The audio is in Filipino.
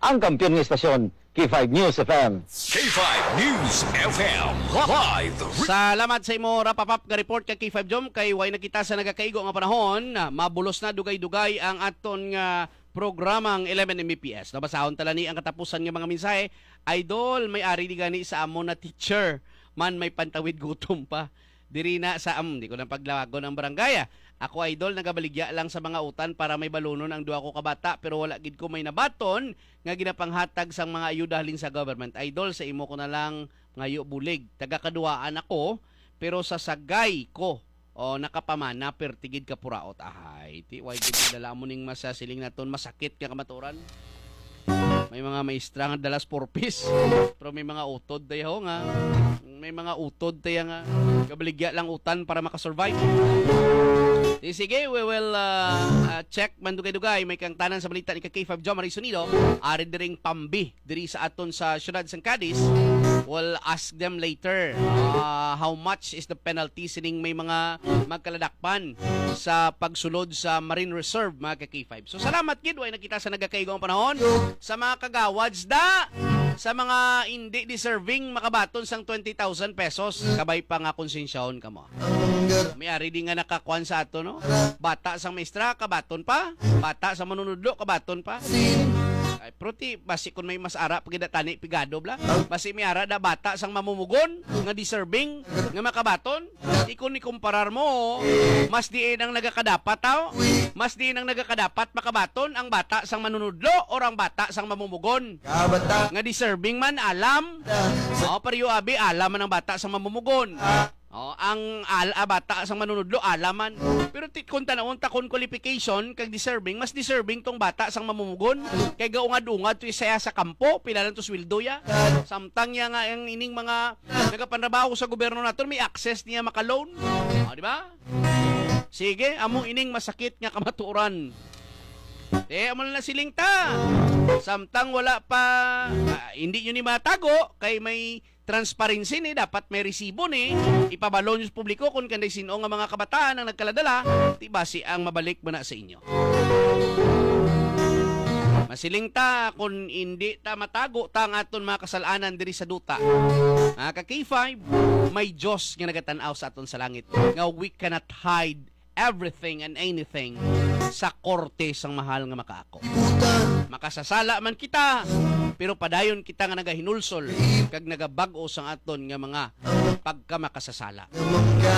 ang kampiyon ng estasyon, K5 News FM. K5 News FM live. Salamat sa imo rapapap nga report kay K5 Jom kay way nakita sa nagakaigo nga panahon, mabulos na dugay-dugay ang aton nga programang 11 Mbps. Nabasahon tala ni ang katapusan nga mga mensahe. Idol, may ari di gani sa amo na teacher man may pantawid gutom pa. Diri na sa di ko nang paglago ng barangay. Ako idol nagabaligya lang sa mga utan para may balunon ang duha ko ka bata pero wala gid ko may nabaton nga ginapanghatag sang mga ayuda halin sa government. Idol sa imo ko na lang ngayo bulig. Taga-kaduaan ako pero sa sagay ko nakapamana pertigid ka puraot ahay. Ti way gid dala mo ning masasiling naton masakit nga kamaturan. May mga maestra nga dalas 4 piece. Pero may mga utod tayo nga. May mga utod tayo nga. Kabaligya lang utan para makasurvive. Sige, we will check mandugay-dugay. May kang tanan sa balita ni K5 Jom Marisonido. Ari diring pambi diri sa aton sa syudad sang Cadiz. We'll ask them later how much is the penalty sining may mga magkaladakpan sa pagsulod sa Marine Reserve mga K5. So salamat gid way nakita sa nagakaigo ang panahon sa mga kagawads da sa mga hindi deserving makabaton sang 20,000 pesos kabay pa nga konsensyaon kamo. May ari di nga nakakuan sa ato no. Bata sang maestra kabaton pa, bata sa manunudlo kabaton pa. Ay proti basi kun may mas ara pagidatani pigado bla. Basi may ara da bata sang mamumugon nga deserving nga makabaton. Ikon ni kumparar mo mas diin ang nagakadapat taw. Mas diin ang nagakadapat makabaton ang bata sang manunudlo o ang bata sang mamumugon. Nga deserving man alam. Pariyo abi alam man ang bata sang mamumugon. Ang bata sang manunudlo alaman. Pero kung tanawon takon qualification kag deserving, mas deserving tong bata sang mamumugon kay gaungad-ungad to saya sa kampo pila lang to sweldo ya. Samtang ya nga ang ining mga nagapanrabaho sa gobyerno naton may access niya maka-loan. Di ba? Sige, among ining masakit nga kamatuoran. Amo na siling ta. Samtang wala pa hindi yun ni matago kay may transparency ni dapat may resibo ni ipabalo niyo sa publiko kung kanday sino nga mga kabataan ang nagkaladala ti basi ang mabalik mo na sa inyo. Masiling ta kung hindi ta matago ta ang aton mga kasalanan diri sa duta. Ka K5 may Diyos nga nagatanaw sa aton sa langit nga we cannot hide everything and anything sa korte sang mahal nga makaako. Makasasala man kita pero padayon kita nga nagahinulsol kag nagabag-o sang aton nga mga pagkamakasasala.